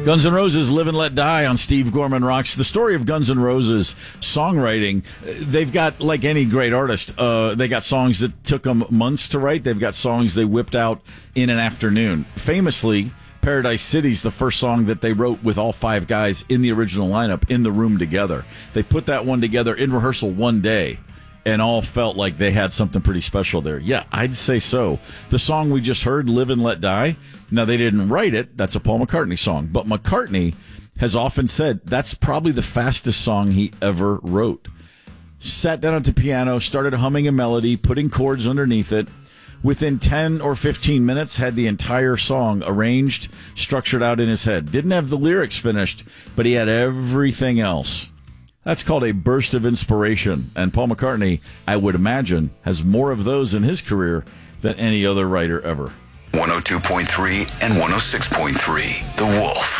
Guns N' Roses, Live and Let Die on Steve Gorman Rocks. The story of Guns N' Roses songwriting, they've got, like any great artist, they got songs that took them months to write. They've got songs they whipped out in an afternoon. Famously, Paradise City's the first song that they wrote with all five guys in the original lineup in the room together. They put that one together in rehearsal one day and all felt like they had something pretty special there. Yeah, I'd say so. The song we just heard, Live and Let Die, now they didn't write it. That's a Paul McCartney song. But McCartney has often said that's probably the fastest song he ever wrote. Sat down at the piano, started humming a melody, putting chords underneath it. Within 10 or 15 minutes, had the entire song arranged, structured out in his head. Didn't have the lyrics finished, but he had everything else. That's called a burst of inspiration. And Paul McCartney, I would imagine, has more of those in his career than any other writer ever. 102.3 and 106.3, The Wolf.